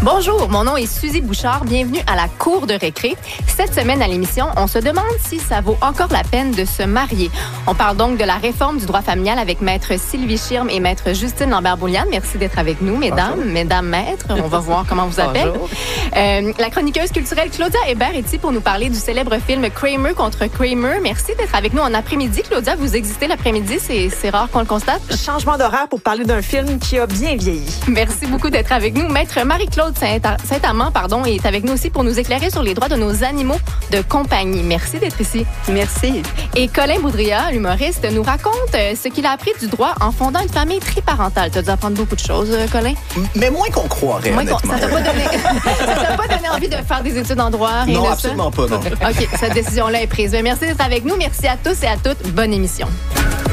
Bonjour, mon nom est Suzy Bouchard. Bienvenue à la Cour de récré. Cette semaine à l'émission, on se demande si ça vaut encore la peine de se marier. On parle donc de la réforme du droit familial avec Maître Sylvie Schirm et Maître Justine Lambert-Bouliane. Merci d'être avec nous, mesdames. Bonjour. Mesdames maîtres. On va voir comment on vous appelle. La chroniqueuse culturelle Claudia Hébert est ici pour nous parler du célèbre film Kramer contre Kramer. Merci d'être avec nous en après-midi. Claudia, vous existez l'après-midi. C'est rare qu'on le constate. Changement d'horaire pour parler d'un film qui a bien vieilli. Merci beaucoup d'être avec nous. Maître Marie-Claude Saint-Amand, est avec nous aussi pour nous éclairer sur les droits de nos animaux de compagnie. Merci d'être ici. Merci. Et Colin Boudria, l'humoriste, nous raconte ce qu'il a appris du droit en fondant une famille triparentale. Tu as dû apprendre beaucoup de choses, Colin. Mais moins qu'on croirait, honnêtement. Ça t'a pas donné envie de faire des études en droit? Non, absolument pas, non. OK, cette décision-là est prise. Merci d'être avec nous. Merci à tous et à toutes. Bonne émission.